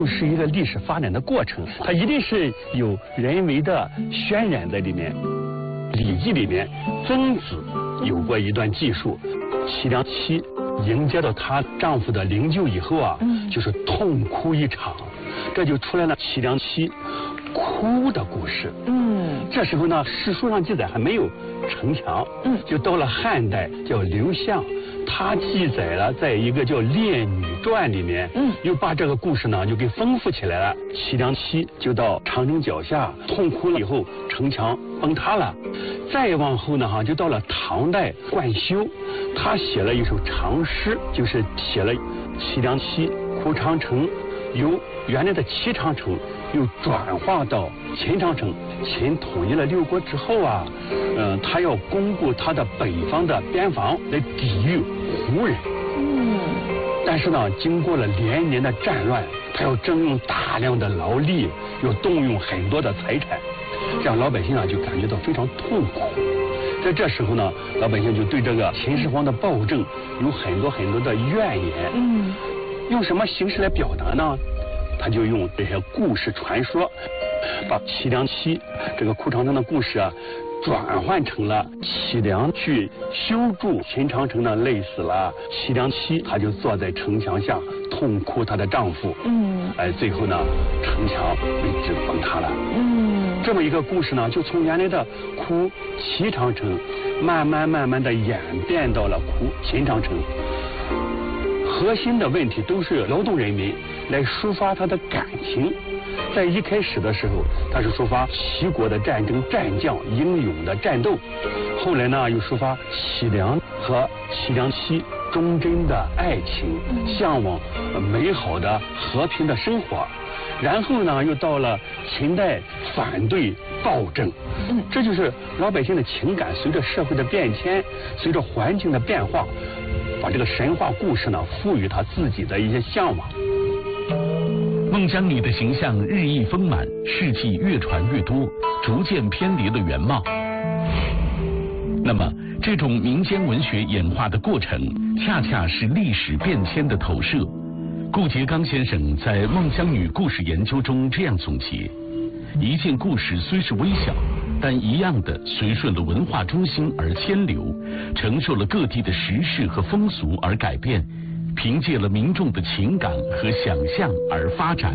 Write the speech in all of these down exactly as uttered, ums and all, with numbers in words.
是一个历史发展的过程，它一定是有人为的渲染在里面。《礼记》里面，曾子有过一段记述，齐梁妻迎接到她丈夫的灵柩以后啊，嗯、就是痛哭一场，这就出来了齐梁妻哭的故事。嗯，这时候呢，史书上记载还没有城墙，嗯，就到了汉代叫刘向。他记载了，在一个叫《列女传》里面，嗯，又把这个故事呢就给丰富起来了。齐梁妻就到长城脚下痛哭了以后，城墙崩塌了。再往后呢，哈，就到了唐代冠休，他写了一首长诗，就是写了齐梁妻哭长城，由原来的齐长城又转化到秦长城。秦统一了六国之后啊，嗯、呃，他要巩固他的北方的边防，来抵御胡人。嗯。但是呢，经过了连年的战乱，他要征用大量的劳力，要动用很多的财产，这样老百姓啊就感觉到非常痛苦。在这时候呢，老百姓就对这个秦始皇的暴政有很多很多的怨言。嗯。用什么形式来表达呢？他就用这些故事传说，把齐梁妻这个哭长城的故事啊，转换成了齐梁去修筑秦长城呢累死了，齐梁妻她就坐在城墙下痛哭她的丈夫。嗯，哎，最后呢，城墙为之崩塌了。嗯，这么一个故事呢，就从原来的哭齐长城，慢慢慢慢的演变到了哭秦长城。核心的问题都是劳动人民来抒发他的感情。在一开始的时候，他是抒发齐国的战争战将英勇的战斗，后来呢又抒发齐梁和齐梁妻忠贞的爱情，向往美好的和平的生活。然后呢又到了秦代反对暴政，这就是老百姓的情感随着社会的变迁，随着环境的变化，把这个神话故事呢赋予他自己的一些向往。 孟姜女的形象日益丰满，事迹越传越多，逐渐偏离了原貌。那么这种民间文学演化的过程，恰恰是历史变迁的投射。顾颉刚先生在《孟姜女故事研究》中这样总结：一件故事虽是微小，但一样的随顺了文化中心而迁流，承受了各地的时事和风俗而改变，凭借了民众的情感和想象而发展。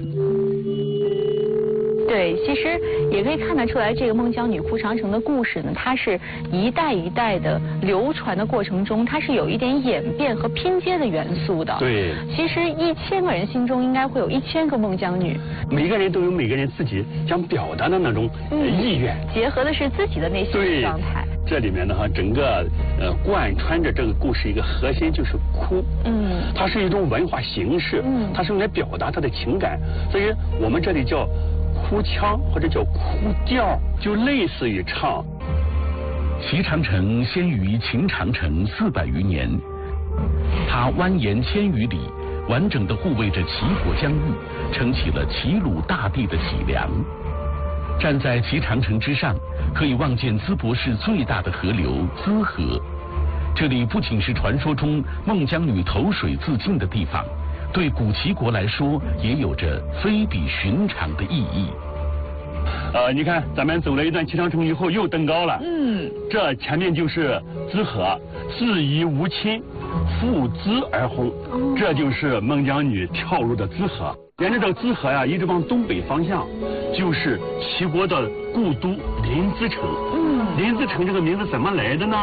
对，其实也可以看得出来，这个孟姜女哭长城的故事呢，它是一代一代的流传的过程中，它是有一点演变和拼接的元素的。 对， 其实一千个人心中应该会有一千个孟姜女， 每个人都有每个人自己想表达的那种意愿， 嗯、结合的是自己的内心的状态。 这里面呢，哈，整个呃贯穿着这个故事一个核心就是哭，嗯，它是一种文化形式，嗯，它是用来表达他的情感，所以我们这里叫哭腔或者叫哭调，就类似于唱。 齐长城先于秦长城四百余年，它蜿蜒千余里，完整地护卫着齐国疆域，撑起了齐鲁大地的脊梁。站在齐长城之上，可以望见淄博市最大的河流淄河。这里不仅是传说中孟姜女投水自尽的地方，对古齐国来说也有着非比寻常的意义。 呃，你看，咱们走了一段齐长城以后，又登高了。嗯，这前面就是淄河，自夷无亲，负淄而轰，这就是孟姜女跳入的淄河。沿着这个淄河呀，一直往东北方向，就是齐国的故都临淄城。嗯，临淄城这个名字怎么来的呢？